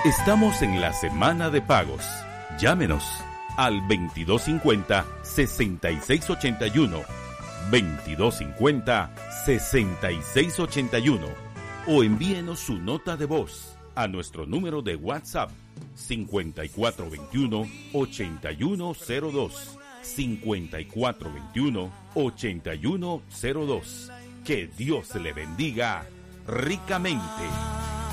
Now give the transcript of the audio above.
Estamos en la semana de pagos. Llámenos al 2250-6681, 2250-6681 o envíenos su nota de voz a nuestro número de WhatsApp 5421-8102, 5421-8102. Que Dios le bendiga ricamente.